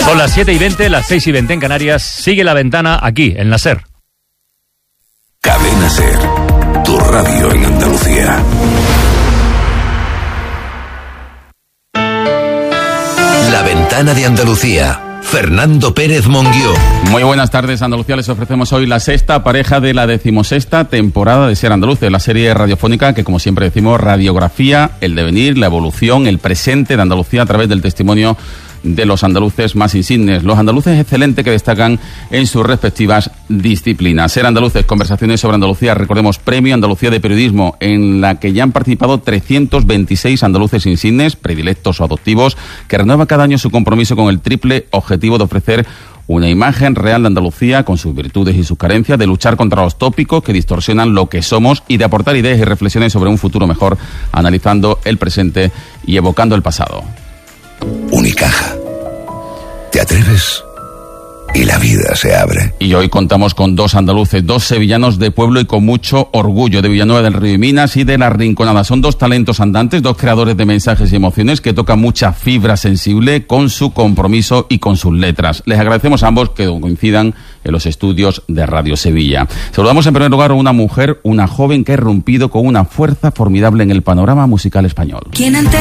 Son las 7:20, las 6:20 en Canarias. Sigue La Ventana aquí, en la SER. Cadena SER, tu radio en Andalucía. La Ventana de Andalucía. Fernando Pérez Monguió. Muy buenas tardes, Andalucía. Les ofrecemos hoy la sexta pareja de la 16ª temporada de Ser Andaluces, la serie radiofónica que, como siempre decimos, radiografía el devenir, la evolución, el presente de Andalucía a través del testimonio de los andaluces más insignes, los andaluces excelentes que destacan en sus respectivas disciplinas. Ser Andaluces, conversaciones sobre Andalucía, recordemos, Premio Andalucía de Periodismo, en la que ya han participado 326 andaluces insignes, predilectos o adoptivos, que renueva cada año su compromiso con el triple objetivo de ofrecer una imagen real de Andalucía con sus virtudes y sus carencias, de luchar contra los tópicos que distorsionan lo que somos y de aportar ideas y reflexiones sobre un futuro mejor, analizando el presente y evocando el pasado. Unicaja. ¿Te atreves? Y la vida se abre. Y hoy contamos con dos andaluces, dos sevillanos de pueblo y con mucho orgullo, de Villanueva del Río y Minas y de La Rinconada. Son dos talentos andantes, dos creadores de mensajes y emociones que tocan mucha fibra sensible con su compromiso y con sus letras. Les agradecemos a ambos que coincidan en los estudios de Radio Sevilla. Saludamos en primer lugar a una mujer, una joven que ha irrumpido con una fuerza formidable en el panorama musical español.